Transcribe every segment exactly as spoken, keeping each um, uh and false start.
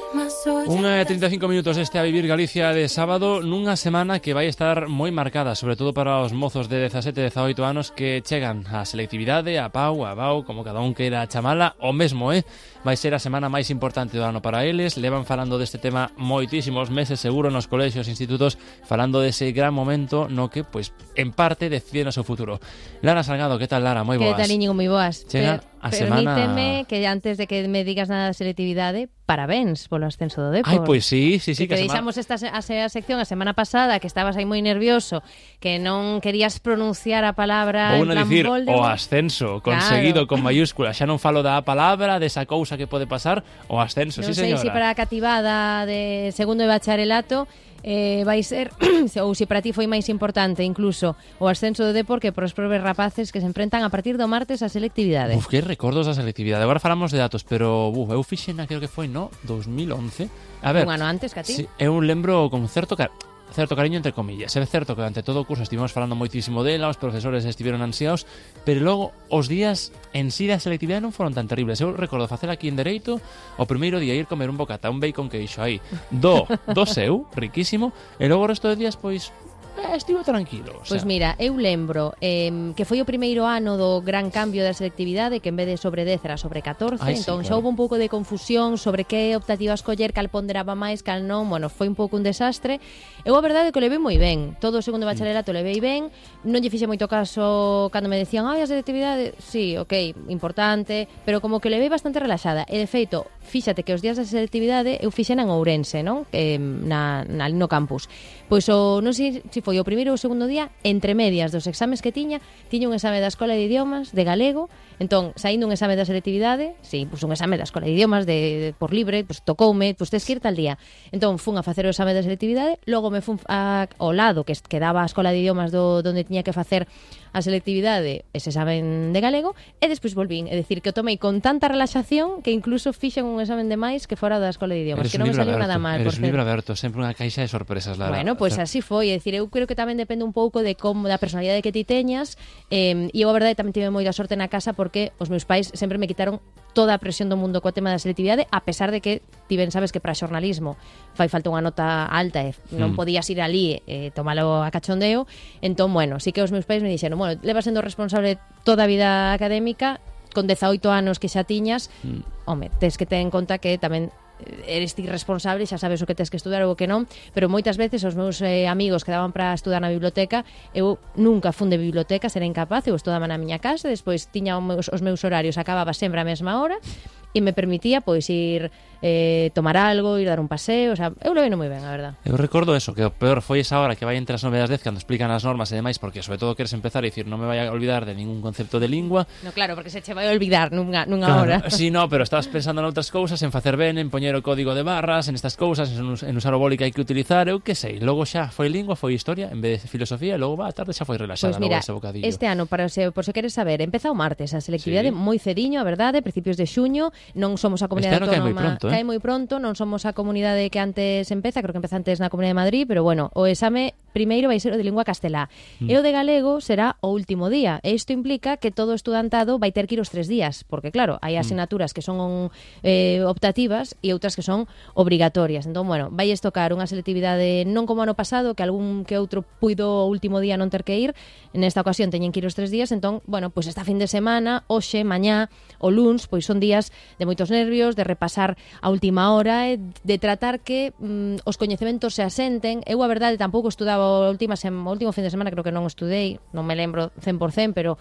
Unha e trinta e cinco minutos este A Vivir Galicia de sábado, nunha semana que vai estar moi marcada, sobre todo para os mozos de dezasete e dezaoito anos que chegan á selectividade, a Pau, a Bau, como cada un queira chamala, o mesmo, eh? Vai ser a semana máis importante do ano para eles. Levan falando deste tema moitísimos meses, seguro, nos colexios e institutos, falando dese gran momento no que, pois, en parte, deciden o seu futuro. Lara Salgado, que tal, Lara? Moi boas. Que tal, Íñigo? Moi boas. Chega a semana... Permíteme que antes de que me digas nada da selectividade, parabéns polo ascenso do Depor. Ai, pois sí, sí, sí. Que, que deixamos esta a, a sección a semana pasada, que estabas aí moi nervioso, que non querías pronunciar a palabra Vou en non plan dicir Voldemort. O ascenso, conseguido, claro, con mayúscula. Xa non falo da palabra, desa cousa que pode pasar, o ascenso, non sí, señora. Non sei se para a cativada de segundo de bacharelato eh, vai ser, ou se para ti foi máis importante incluso o ascenso do Depor que para os probes rapaces que se enfrentan a partir do martes a selectividade. Uf, que recordos da selectividade. Agora falamos de datos, pero uf, eu fixena, creo que foi, no, dos mil once. A ver, un ano antes que a ti. Sí, eu lembro con certo car... certo cariño entre comillas. É certo que durante todo o curso estivemos falando moitísimo dela, os profesores estiveron ansiados, pero logo os días en sí da selectividade non foron tan terribles. Eu recordo facer aquí en Dereito o primeiro día ir comer un bocata, un bacon queixo aí, do, do seu, riquísimo, e logo o resto de días, pois, eh, estivo tranquilo. O sea. Pois mira, eu lembro eh, que foi o primeiro ano do gran cambio da selectividade, que en vez de sobre dez era sobre catorce. Ai, entón sí, claro, xa houve un pouco de confusión sobre que optativa escoller, cal ponderaba máis, cal non. Bueno, foi un pouco un desastre. Eu a verdade é que o levei moi ben. Todo o segundo bacharelato o levei ben. Non lle fixe moito caso cando me decían ai, a selectividade, sí, ok, importante, pero como que o levei bastante relaxada. E de feito, fíxate que os días da selectividade eu fixen en Ourense, non? Eh, na, na, no campus. Pois o, non sei se foi o primeiro ou o segundo día, entre medias dos exames que tiña, tiña un exame da Escola de Idiomas de galego. Entón, saindo un exame da selectividade, si, sí, pues un exame da Escola de Idiomas de, de por libre, pues tocoume, pues tes que ir tal día. Entón, fun a facer o exame da selectividade, logo me fun a, ao lado que quedaba a Escola de Idiomas do donde tiña que facer a selectividade, ese examen de galego, e despois volvín, é dicir, que o tomei con tanta relaxación que incluso fixen un examen de máis que fora da Escola de Idiomas, eres que non me saliu aberto, nada mal. Eres por un libro aberto, sempre unha caixa de sorpresas, Lara. Bueno, pois pues así foi, é dicir, eu creo que tamén depende un pouco de como da personalidade que ti teñas, eh, e eu a verdade tamén tive moita sorte na casa porque os meus pais sempre me quitaron toda a presión do mundo co tema da selectividade, a pesar de que ti ben sabes que para xornalismo fai falta unha nota alta e non mm. podías ir ali e eh, tomalo a cachondeo. Entón, bueno, sí que os meus pais me dixeron, bueno, levas sendo responsable toda a vida académica, con dezaoito anos que xa tiñas, mm. home, tes que ter en conta que tamén eres ti responsable, xa sabes o que tes que estudar ou o que non, pero moitas veces os meus eh, amigos que daban para estudar na biblioteca, eu nunca fun de biblioteca, era incapaz, eu estudaba na miña casa, despois tiña os meus, os meus horarios, acababa sempre a mesma hora e me permitía pois ir eh, tomar algo, ir dar un paseo, o sea, eu lo veno moi ben, a verdad. Eu recordo eso, que o peor foi esa hora que vai entre as nove das dez cando explican as normas e demais, porque sobre todo queres empezar a dicir non me vai a olvidar de ningún concepto de lingua. No, claro, porque se che vai a olvidar nunha, nunha claro, hora. Sí, no, pero estabas pensando en outras cousas, en facer ben, en poñer o código de barras, en estas cousas, en, en usar o boli que hai que utilizar, eu que sei. Logo xa foi lingua, foi historia, en vez de filosofía, e logo va, a tarde xa foi relaxada, pues mira, logo ese bocadillo. Este ano, para se, por se queres saber, empeza o martes a selectividade, sí, moi cediño, a verdade, principios de xuño, non somos a comunidade este autónoma, cae moi pronto, eh? cae moi pronto, non somos a comunidade que antes empeza, creo que empeza antes na Comunidade de Madrid, pero bueno, o exame primeiro vai ser o de lingua castelá, mm. e o de galego será o último día, e isto implica que todo estudantado vai ter que ir os tres días, porque claro, hai asignaturas que son eh, optativas e outras que son obrigatorias. Entón, bueno, vai tocar unha selectividade non como ano pasado, que algún que outro puido o último día non ter que ir, en esta ocasión teñen que ir os tres días, entón, bueno, pois esta fin de semana, hoxe, mañá, o luns, pois son días de moitos nervios, de repasar a última hora, e de tratar que mm, os coñecementos se asenten. Eu, a verdade, tampouco estudaba o último, o último fin de semana, creo que non estudei, non me lembro cen por cen, pero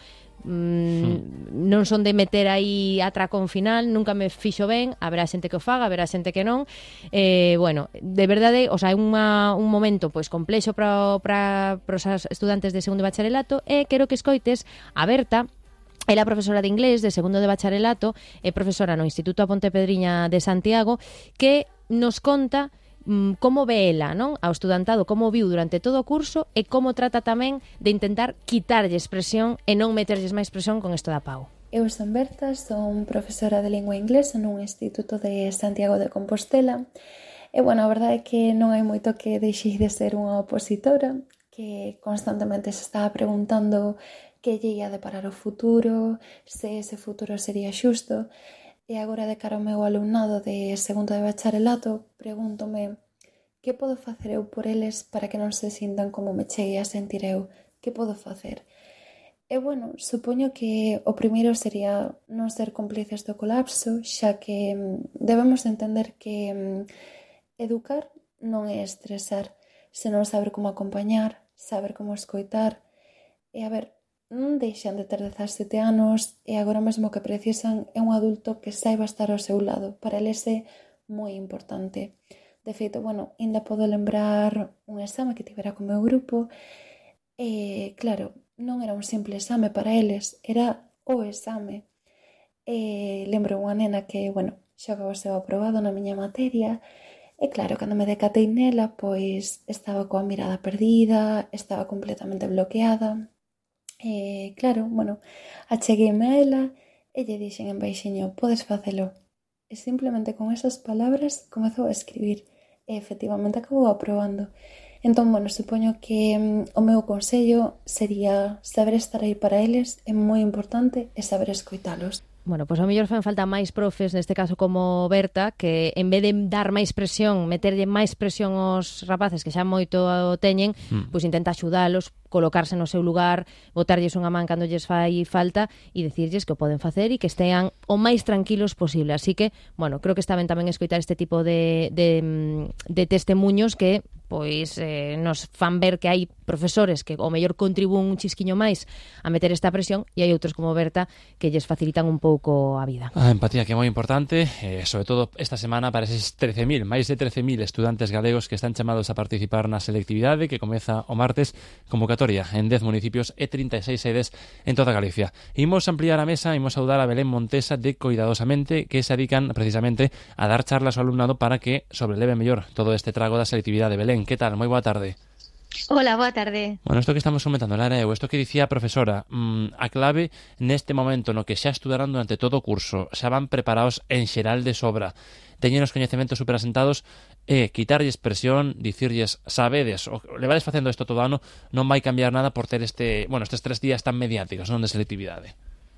Mm, non son de meter aí atracón final, nunca me fixo ben, haberá xente que o faga, haberá xente que non, eh, bueno, de verdade, o sea, é unha, un momento pois complexo para, para, para os estudantes de segundo de bacharelato, e quero que escoites a Berta. Ela é profesora de inglés de segundo de bacharelato, é profesora no Instituto A Ponte Pedriña de Santiago, que nos conta como ve ela, non, ao estudantado, como viu durante todo o curso e como trata tamén de intentar quitarlle expresión e non meterlles máis presión con isto da Pau. Eu son Berta, son profesora de lingua inglesa nun instituto de Santiago de Compostela e, bueno, a verdade é que non hai moito que deixei de ser unha opositora que constantemente se estaba preguntando que lle ia deparar o futuro, se ese futuro sería xusto. E agora, de cara ao meu alumnado de segundo de bacharelato, pregúntome que podo facer eu por eles para que non se sintan como me cheguei a sentir eu? Que podo facer? E, bueno, supoño que o primeiro sería non ser cómplices do colapso, xa que debemos entender que educar non é estresar, senón saber como acompañar, saber como escoitar. E, a ver, non deixan de ter dezasete anos e agora mesmo que precisan é un adulto que saiba estar ao seu lado. Para eles é moi importante. De feito, bueno, ainda podo lembrar un exame que tivera co meu grupo e, claro, non era un simple exame para eles, era o exame. E lembro unha nena que, bueno, xa acabou seu aprobado na miña materia e, claro, cando me decatei nela, pois estaba coa mirada perdida, estaba completamente bloqueada. E, claro, bueno, achegueime a ela e lle dixen en baixiño, podes facelo. E simplemente con esas palabras comezou a escribir e efectivamente acabou aprobando. Entón, bueno, supoño que um, o meu consello sería saber estar aí para eles, é moi importante, e saber escoitalos. Bueno, pois ao mellor fan falta máis profes, neste caso como Berta, que en vez de dar máis presión, meterlle máis presión aos rapaces que xa moito o teñen, mm. pois intenta axudalos, colocarse no seu lugar, botarlles unha man cando lles fai falta e dicirlles que o poden facer e que estean o máis tranquilos posible. Así que, bueno, creo que está ben tamén escoitar este tipo de, de, de testemunhos que pois eh, nos fan ver que hai profesores que o mellor contribúen un chisquiño máis a meter esta presión e hai outros como Berta que lles facilitan un pouco a vida. A empatía que é moi importante, eh, sobre todo esta semana para eses trece mil, máis de trece mil estudantes galegos que están chamados a participar na selectividade que comeza o martes, convocatoria en dez municipios e trinta e seis sedes en toda Galicia. Imos ampliar a mesa, imos saudar a Belén Montesa de Coidadosamente, que se dedican precisamente a dar charlas ao alumnado para que sobreleve mellor todo este trago da selectividade. Belén, que tal? Moi boa tarde. Hola, boa tarde. Bueno, isto que estamos comentando, Lara, eu, isto que dicía a profesora, mmm, a clave neste momento no que xa estudarán durante todo o curso, xa van preparados en xeral de sobra, teñen os coñecementos superasentados e quitarlles presión, dicirlles, sabedes, o levades facendo isto todo ano, non vai cambiar nada por ter este, bueno, estes tres días tan mediáticos, non, de selectividade.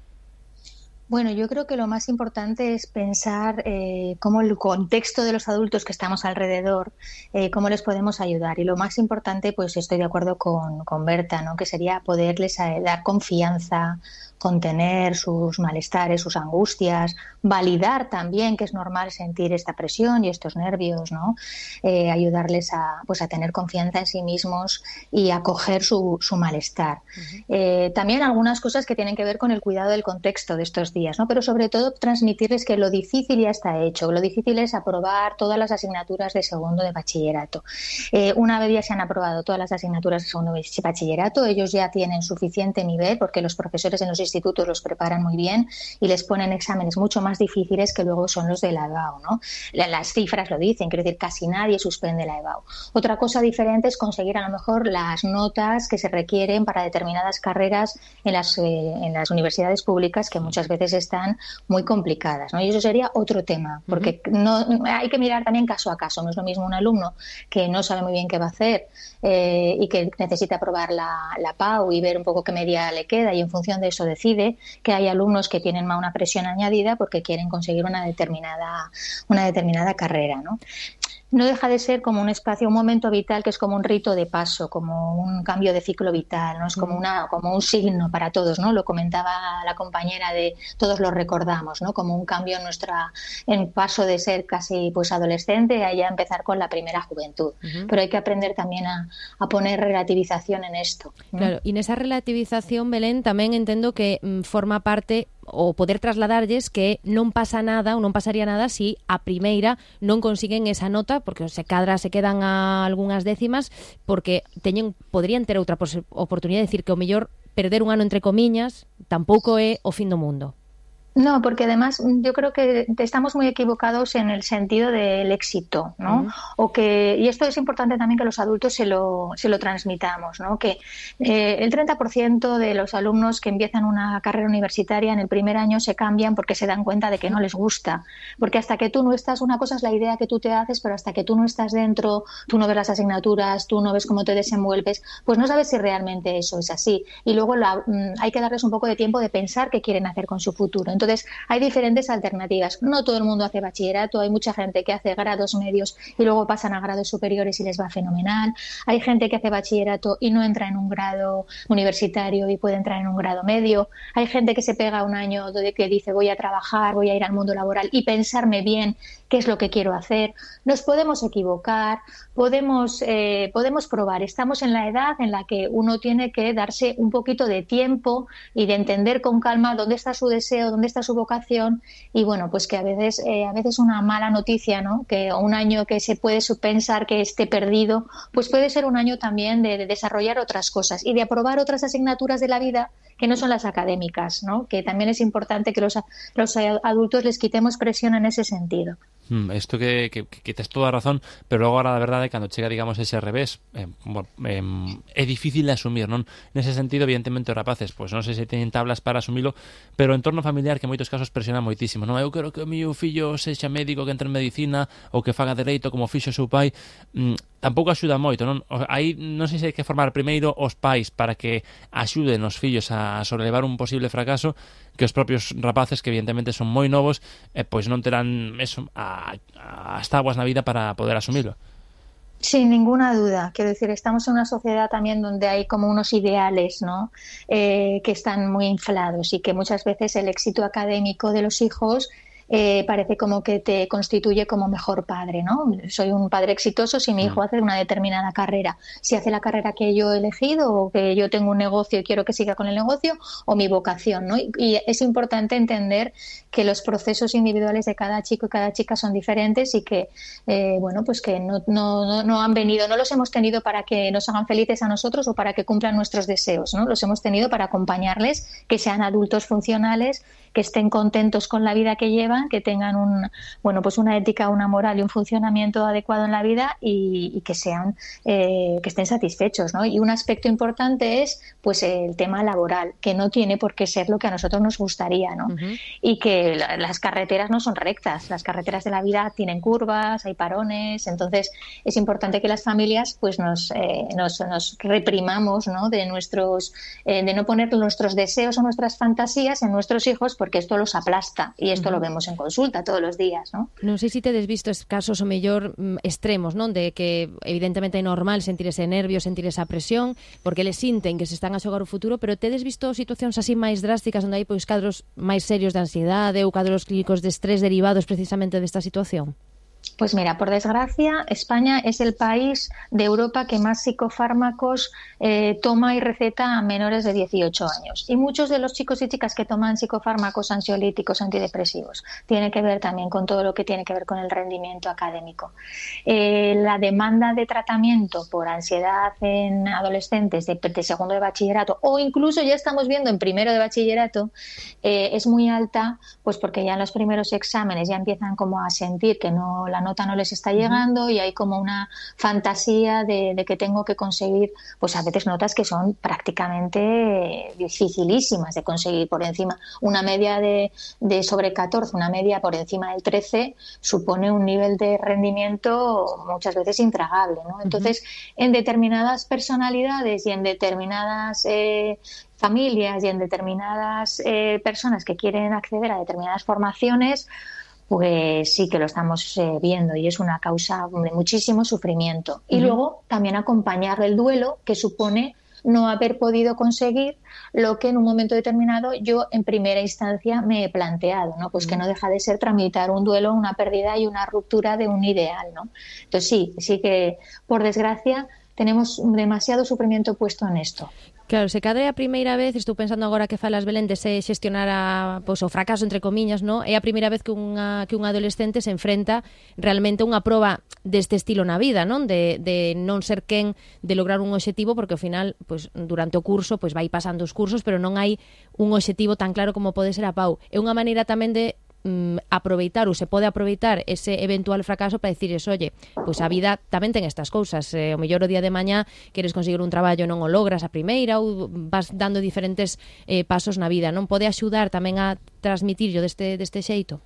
Bueno, yo creo que lo más importante es pensar eh, cómo el contexto de los adultos que estamos alrededor, eh, cómo les podemos ayudar. Y lo más importante, pues estoy de acuerdo con, con Berta, ¿no? Que sería poderles eh, dar confianza, contener sus malestares, sus angustias, validar también que es normal sentir esta presión y estos nervios, ¿no? Eh, ayudarles a, pues, a tener confianza en sí mismos y acoger su, su malestar. Uh-huh. Eh, también algunas cosas que tienen que ver con el cuidado del contexto de estos días, ¿no? Pero sobre todo transmitirles que lo difícil ya está hecho. Lo difícil es aprobar todas las asignaturas de segundo de bachillerato. Eh, una vez ya se han aprobado todas las asignaturas de segundo de bachillerato, ellos ya tienen suficiente nivel porque los profesores en los institutos los preparan muy bien y les ponen exámenes mucho más difíciles que luego son los de la EBAU, ¿no? Las cifras lo dicen, quiero decir, casi nadie suspende la EBAU. Otra cosa diferente es conseguir a lo mejor las notas que se requieren para determinadas carreras en las, eh, en las universidades públicas, que muchas veces están muy complicadas, ¿no? Y eso sería otro tema, porque uh-huh. no, hay que mirar también caso a caso. No es lo mismo un alumno que no sabe muy bien qué va a hacer eh, y que necesita aprobar la, la PAU y ver un poco qué media le queda y en función de eso decide, que hay alumnos que tienen más una presión añadida porque quieren conseguir una determinada, una determinada carrera, ¿no? No deja de ser como un espacio, un momento vital que es como un rito de paso, como un cambio de ciclo vital, ¿no? Es como una, como un signo para todos, ¿no? Lo comentaba la compañera de todos lo recordamos, ¿no? Como un cambio en nuestra, en paso de ser casi pues adolescente a ya empezar con la primera juventud. Uh-huh. Pero hay que aprender también a, a poner relativización en esto, ¿no? Claro, y en esa relativización, Belén, tamén entendo que mm, forma parte o poder trasladarlles que non pasa nada ou non pasaría nada si a primeira non consiguen esa nota, porque se cadra se quedan a algunhas décimas, porque teñen poderían ter outra oportunidade de decir que o mellor perder un ano entre comiñas tampouco é o fin do mundo. No, porque además yo creo que estamos muy equivocados en el sentido del éxito, ¿no? Uh-huh. O que, y esto es importante también que los adultos se lo, se lo transmitamos, ¿no? Que eh, el treinta por ciento de los alumnos que empiezan una carrera universitaria en el primer año se cambian porque se dan cuenta de que no les gusta. Porque hasta que tú no estás, una cosa es la idea que tú te haces, pero hasta que tú no estás dentro, tú no ves las asignaturas, tú no ves cómo te desenvuelves, pues no sabes si realmente eso es así. Y luego la, hay que darles un poco de tiempo de pensar qué quieren hacer con su futuro. Entonces, Entonces, hay diferentes alternativas. No todo el mundo hace bachillerato, hay mucha gente que hace grados medios y luego pasan a grados superiores y les va fenomenal. Hay gente que hace bachillerato y no entra en un grado universitario y puede entrar en un grado medio. Hay gente que se pega un año de que dice voy a trabajar, voy a ir al mundo laboral y pensarme bien qué es lo que quiero hacer. Nos podemos equivocar, podemos, eh, podemos probar. Estamos en la edad en la que uno tiene que darse un poquito de tiempo y de entender con calma dónde está su deseo, dónde está su vocación, y bueno, pues que a veces, eh, a veces una mala noticia, ¿no? Que un año que se puede pensar que esté perdido, pues puede ser un año también de, de desarrollar otras cosas y de aprobar otras asignaturas de la vida que no son las académicas, ¿no? Que también es importante que los, los adultos les quitemos presión en ese sentido. Mm, esto que, que, que tes toda a razón, pero logo agora, a verdade, cando chega, digamos, ese revés, eh, bueno, eh, é difícil de asumir, non? Nese sentido, evidentemente, os rapaces, pois non sei se teñen tablas para asumilo, pero o entorno familiar, que en moitos casos presiona moitísimo, non? Eu quero que o meu fillo sexa médico, que entre en medicina, ou que faga dereito como fixo o seu pai, mm, tampouco axuda moito, non? Aí non sei se hai que formar primeiro os pais para que axuden os fillos a sobrelevar un posible fracaso, que os propios rapaces, que evidentemente son moi novos, eh, pois non terán eso, a, a, as tabuas na vida para poder asumilo. Sin ninguna duda. Quiero decir, estamos en una sociedad también donde hay como unos ideales, ¿no? Eh, que están muy inflados y que muchas veces el éxito académico de los hijos Eh, parece como que te constituye como mejor padre, ¿no? Soy un padre exitoso si mi hijo hace una determinada carrera, si hace la carrera que yo he elegido, o que yo tengo un negocio y quiero que siga con el negocio, o mi vocación, ¿no? Y, y es importante entender que los procesos individuales de cada chico y cada chica son diferentes y que, eh, bueno, pues que no, no, no han venido, no los hemos tenido para que nos hagan felices a nosotros o para que cumplan nuestros deseos, ¿no? Los hemos tenido para acompañarles, que sean adultos funcionales, que estén contentos con la vida que llevan, que tengan un, bueno, pues una ética, una moral y un funcionamiento adecuado en la vida y, y que sean, eh, que estén satisfechos, ¿no? Y un aspecto importante es, pues, el tema laboral, que no tiene por qué ser lo que a nosotros nos gustaría, ¿no? Uh-huh. Y que la, las carreteras no son rectas, las carreteras de la vida tienen curvas, hay parones, entonces es importante que las familias, pues, nos, eh, nos, nos reprimamos, ¿no? De nuestros, eh, de no poner nuestros deseos o nuestras fantasías en nuestros hijos, porque esto los aplasta y esto uh-huh. lo vemos en consulta todos los días, ¿no? Non sei se tedes visto casos o mellor extremos, non? De que evidentemente é normal sentir ese nervio, sentir esa presión, porque eles sinten que se están a xogar o futuro, pero tedes visto situacións así máis drásticas onde hai pois cadros máis serios de ansiedade ou cadros clínicos de estrés derivados precisamente desta situación? Pues mira, por desgracia, España es el país de Europa que más psicofármacos eh, toma y receta a menores de dieciocho años. Y muchos de los chicos y chicas que toman psicofármacos ansiolíticos, antidepresivos, tiene que ver también con todo lo que tiene que ver con el rendimiento académico. Eh, la demanda de tratamiento por ansiedad en adolescentes de, de segundo de bachillerato, o incluso ya estamos viendo en primero de bachillerato, eh, es muy alta, pues porque ya en los primeros exámenes ya empiezan como a sentir que no la nota no les está llegando uh-huh. y hay como una fantasía de, de que tengo que conseguir, pues a veces notas que son prácticamente dificilísimas de conseguir. Por encima, una media de, de sobre catorce, una media por encima del trece, supone un nivel de rendimiento muchas veces intragable, ¿no? Entonces, uh-huh. en determinadas personalidades y en determinadas eh, familias y en determinadas eh, personas que quieren acceder a determinadas formaciones, pues sí que lo estamos eh, viendo y es una causa de muchísimo sufrimiento. Y uh-huh. luego también acompañar el duelo que supone no haber podido conseguir lo que en un momento determinado yo en primera instancia me he planteado, ¿no? Pues uh-huh. que no deja de ser tramitar un duelo, una pérdida y una ruptura de un ideal, ¿no? Entonces sí, sí que por desgracia tenemos demasiado sufrimiento puesto en esto. Claro, se cadra a primeira vez, estou pensando agora que falas, Belén, de se xestionar a, pois, o fracaso, entre comiñas, no? É a primeira vez que, unha, que un adolescente se enfrenta realmente a unha proba deste estilo na vida, non? De, de non ser quen de lograr un obxectivo, porque ao final, pois, durante o curso, pois vai pasando os cursos, pero non hai un obxectivo tan claro como pode ser a Pau. É unha maneira tamén de aproveitar ou se pode aproveitar ese eventual fracaso para dicires, oye, pois a vida tamén ten estas cousas, eh, o mellor o día de mañá queres conseguir un traballo non o logras a primeira ou vas dando diferentes eh, pasos na vida, non pode axudar tamén a transmitirlo deste, deste xeito?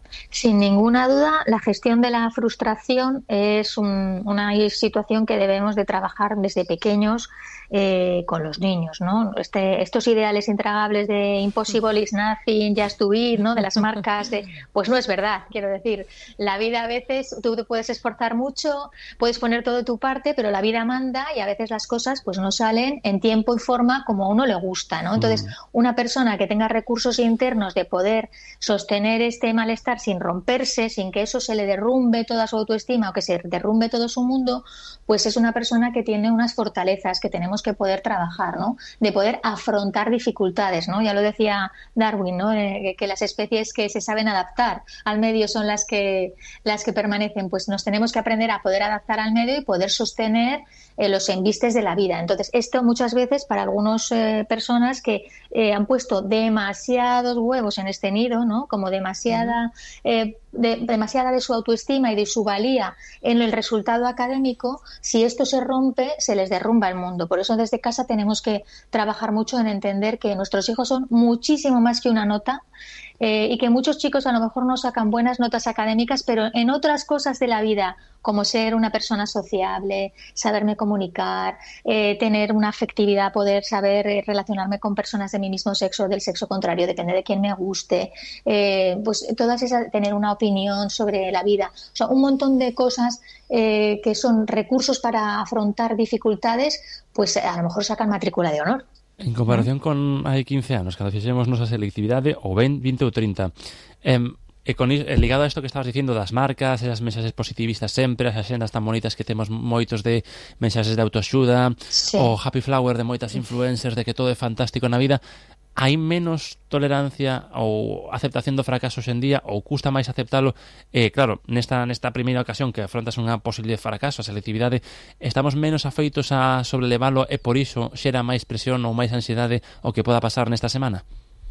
Sin ninguna duda, la gestión de la frustración es un, una situación que debemos de trabajar desde pequeños eh, con los niños, ¿no? Este, estos ideales intragables de impossible is nothing, just do it, ¿no? De las marcas, de, pues no es verdad. Quiero decir, la vida a veces tú te puedes esforzar mucho, puedes poner todo de tu parte, pero la vida manda y a veces las cosas pues no salen en tiempo y forma como a uno le gusta, ¿no? Entonces, una persona que tenga recursos internos de poder sostener este malestar sin romperse, sin que eso se le derrumbe toda su autoestima o que se derrumbe todo su mundo, pues es una persona que tiene unas fortalezas que tenemos que poder trabajar, ¿no? De poder afrontar dificultades, ¿no? Ya lo decía Darwin, ¿no? Eh, que las especies que se saben adaptar al medio son las que las que permanecen. Pues nos tenemos que aprender a poder adaptar al medio y poder sostener eh, los embistes de la vida. Entonces, esto muchas veces para algunas eh, personas que eh, han puesto demasiados huevos en este nido, ¿no? Como demasiada eh, de, demasiada de su autoestima y de su valía en el resultado académico, si esto se rompe, se les derrumba el mundo. Por eso desde casa tenemos que trabajar mucho en entender que nuestros hijos son muchísimo más que una nota eh, y que muchos chicos a lo mejor no sacan buenas notas académicas, pero en otras cosas de la vida, como ser una persona sociable, saberme comunicar, eh, tener una afectividad, poder saber eh, relacionarme con personas de mi mismo sexo o del sexo contrario, depende de quién me guste, eh, pues todas esas, tener una opinión sobre la vida, o sea, un montón de cosas eh, que son recursos para afrontar dificultades, pues a lo mejor sacan matrícula de honor. En comparación con hai quince anos, cando fixemos nosa selectividade, ou ben vinte ou trinta, eh, e con iso, ligado a isto que estabas dicindo das marcas, esas mensaxes positivistas sempre, as axendas tan bonitas que temos moitos de mensaxes de autoaxuda, sí. O happy flower de moitas influencers, de que todo é fantástico na vida, hai menos tolerancia ou aceptación do fracaso hoxe en día, ou custa máis aceptalo? Eh, claro, nesta, nesta primeira ocasión que afrontas unha posible fracaso, a selectividade, estamos menos afeitos a sobrelevalo e por iso xera máis presión ou máis ansiedade o que poda pasar nesta semana?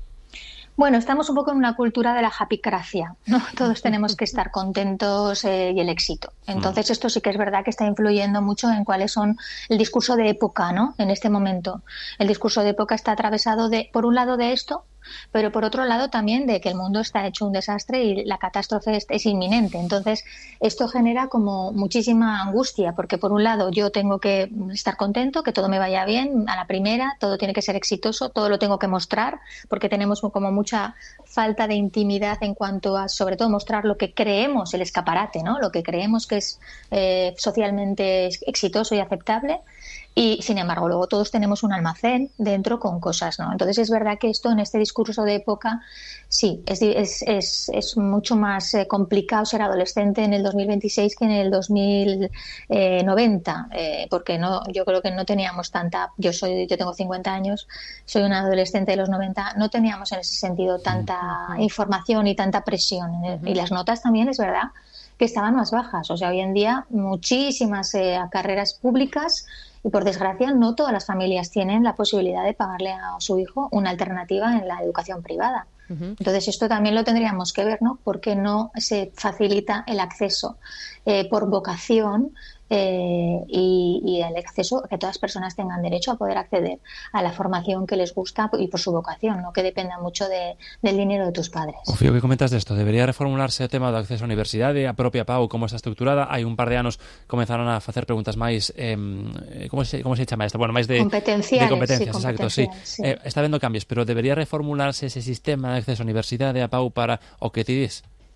Bueno, estamos un poco en una cultura de la japicracia, ¿no? Todos tenemos que estar contentos eh, y el éxito. Entonces, esto sí que es verdad que está influyendo mucho en cuáles son el discurso de época, ¿no? En este momento. El discurso de época está atravesado de, por un lado, de esto, pero por otro lado también de que el mundo está hecho un desastre y la catástrofe es, es inminente. Entonces, esto genera como muchísima angustia, porque por un lado yo tengo que estar contento, que todo me vaya bien a la primera, todo tiene que ser exitoso, todo lo tengo que mostrar, porque tenemos como mucha falta de intimidad en cuanto a, sobre todo, mostrar lo que creemos, el escaparate, ¿no? Lo que creemos que es eh, socialmente exitoso y aceptable. Y, sin embargo, luego todos tenemos un almacén dentro con cosas, ¿no? Entonces, es verdad que esto, en este discurso de época, sí, es, es, es, es mucho más eh, complicado ser adolescente en el dos mil veintiséis que en el dos mil noventa, eh, porque no, yo creo que no teníamos tanta... Yo soy, yo tengo cincuenta años, soy una adolescente de los noventa, no teníamos en ese sentido tanta información y tanta presión. Y las notas también, es verdad, que estaban más bajas. O sea, hoy en día muchísimas eh, carreras públicas y, por desgracia, no todas las familias tienen la posibilidad de pagarle a su hijo una alternativa en la educación privada. Uh-huh. Entonces, esto también lo tendríamos que ver, ¿no? ¿Por qué no se facilita el acceso eh, por vocación eh, y, y el acceso, que todas las personas tengan derecho a poder acceder a la formación que les gusta y por su vocación, no que dependa mucho de, del dinero de tus padres? O fío que comentas desto, debería reformularse o tema do acceso á universidade, a propia P A U, como está estructurada. Hai un par de anos comenzaron a facer preguntas máis eh, como se, como se chama isto? Bueno, máis de competenciales, de competencias, sí, exacto, sí. sí. Eh, está vendo cambios, pero debería reformularse ese sistema de acceso á universidade, a P A U, para o que ti dis?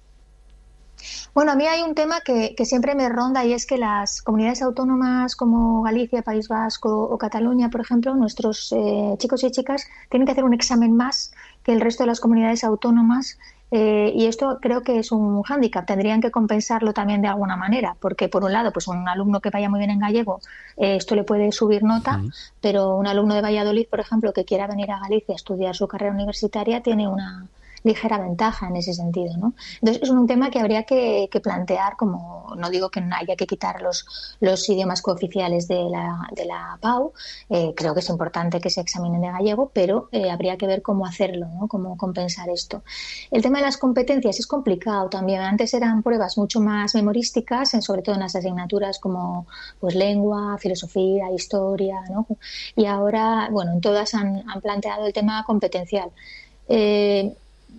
Bueno, a mí hay un tema que, que siempre me ronda, y es que las comunidades autónomas como Galicia, País Vasco o Cataluña, por ejemplo, nuestros eh, chicos y chicas tienen que hacer un examen más que el resto de las comunidades autónomas. Eh, y esto creo que es un hándicap. Tendrían que compensarlo también de alguna manera, porque por un lado, pues un alumno que vaya muy bien en gallego, eh, esto le puede subir nota, uh-huh. pero un alumno de Valladolid, por ejemplo, que quiera venir a Galicia a estudiar su carrera universitaria, tiene una ligera ventaja en ese sentido, ¿no? Entonces es un tema que habría que, que plantear, como no digo que haya que quitar los, los idiomas cooficiales de la, de la P A U, eh, creo que es importante que se examinen de gallego, pero eh, habría que ver cómo hacerlo, ¿no? Cómo compensar esto. El tema de las competencias es complicado también. Antes eran pruebas mucho más memorísticas, en, sobre todo en las asignaturas como pues lengua, filosofía, historia, ¿no? Y ahora, bueno, en todas han, han planteado el tema competencial. Eh,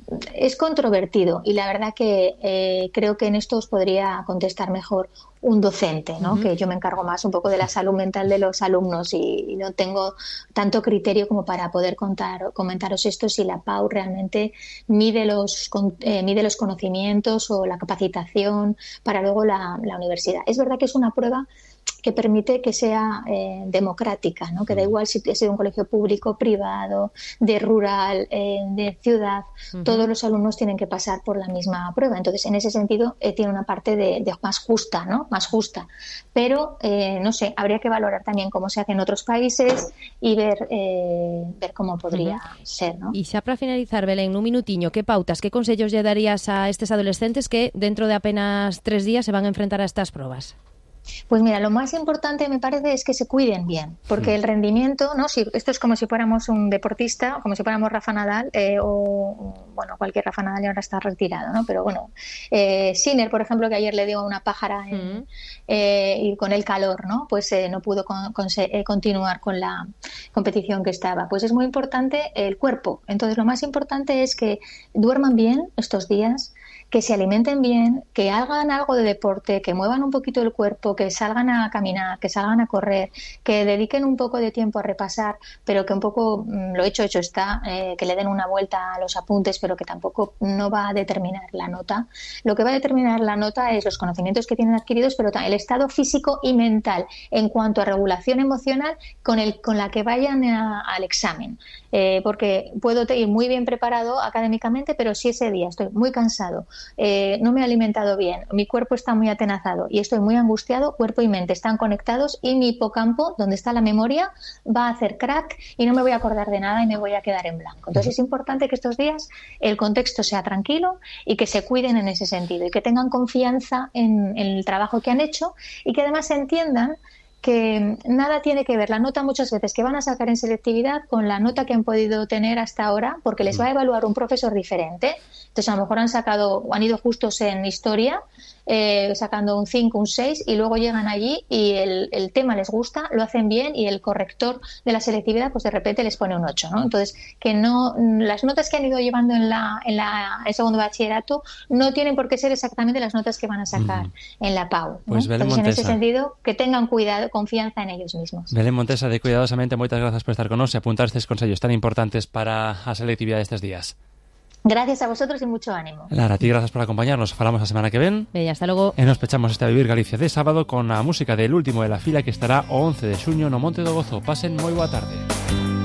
es controvertido y la verdad que eh, creo que en esto os podría contestar mejor un docente, ¿no? Uh-huh. Que yo me encargo más un poco de la salud mental de los alumnos y, y no tengo tanto criterio como para poder contar, comentaros esto si la P A U realmente mide los, eh, mide los conocimientos o la capacitación para luego la, la universidad. Es verdad que es una prueba que permite que sea eh, democrática, ¿no? Que da igual si es de un colegio público, privado, de rural, eh, de ciudad, uh-huh. todos los alumnos tienen que pasar por la misma prueba. Entonces, en ese sentido, eh, tiene una parte de, de más justa, ¿no? Más justa. Pero, eh, no sé, habría que valorar también cómo se hace en otros países y ver, eh, ver cómo podría uh-huh. ser, ¿no? Y xa para finalizar, Belén, un minutiño, ¿qué pautas, qué consellos lle darías a estos adolescentes que dentro de apenas tres días se van a enfrentar a estas pruebas? Pues mira, lo más importante me parece es que se cuiden bien, porque el rendimiento, ¿no? Si, esto es como si fuéramos un deportista, como si fuéramos Rafa Nadal, eh, o, bueno, cualquier Rafa Nadal ahora está retirado, ¿no? Pero bueno, eh, Sinner, por ejemplo, que ayer le dio una pájara en, mm. eh, y con el calor, ¿no? Pues eh, no pudo con, con, eh, continuar con la competición que estaba. Pues es muy importante el cuerpo. Entonces, lo más importante es que duerman bien estos días, que se alimenten bien, que hagan algo de deporte, que muevan un poquito el cuerpo, que salgan a caminar, que salgan a correr, que dediquen un poco de tiempo a repasar, pero que un poco, lo hecho, hecho está, eh, que le den una vuelta a los apuntes, pero que tampoco no va a determinar la nota. Lo que va a determinar la nota es los conocimientos que tienen adquiridos, pero también el estado físico y mental en cuanto a regulación emocional con, el, con la que vayan a, al examen. Eh, porque puedo ir muy bien preparado académicamente, pero si ese día estoy muy cansado, eh, no me he alimentado bien, mi cuerpo está muy atenazado y estoy muy angustiado, cuerpo y mente están conectados y mi hipocampo, donde está la memoria, va a hacer crack y no me voy a acordar de nada y me voy a quedar en blanco. Entonces es importante que estos días el contexto sea tranquilo y que se cuiden en ese sentido y que tengan confianza en, en el trabajo que han hecho y que además entiendan que nada tiene que ver la nota muchas veces que van a sacar en selectividad con la nota que han podido tener hasta ahora, porque les va a evaluar un profesor diferente. Entonces a lo mejor han sacado, han ido justos en historia, eh, sacando un cinco, un seis, y luego llegan allí y el, el tema les gusta, lo hacen bien y el corrector de la selectividad pues de repente les pone un ocho, ¿no? Entonces que no, las notas que han ido llevando en la, en la el segundo bachillerato no tienen por qué ser exactamente las notas que van a sacar mm. en la P A U, ¿no? Pues Entonces Montesa. En ese sentido que tengan cuidado, confianza en ellos mismos. Belén Montesa, de Cuidadosamente, moitas grazas por estar con nos e apuntar estes consellos tan importantes para a selectividade destes días. Gracias a vosotros y mucho ánimo. Lara, a ti gracias por acompañarnos. Falamos a semana que ven. Bella, hasta logo. E nos pechamos este A Vivir Galicia de sábado con a música del último de la fila que estará o once de xuño no Monte do Gozo. Pasen moi boa tarde.